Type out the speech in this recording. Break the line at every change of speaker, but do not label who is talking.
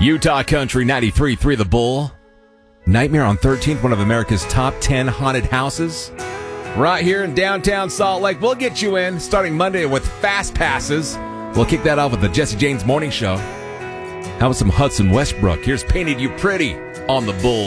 Utah Country 93.3 The Bull. Nightmare on 13th, one of America's top 10 haunted houses. Right here in downtown Salt Lake. We'll get you in starting Monday with fast passes. We'll kick that off with the Jesse James Morning Show. How about some Hudson Westbrook? Here's Painted You Pretty on The Bull.